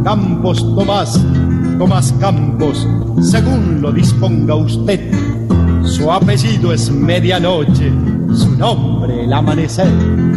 Campos Tomás, Tomás Campos, según lo disponga usted. Su apellido es Medianoche, su nombre el amanecer.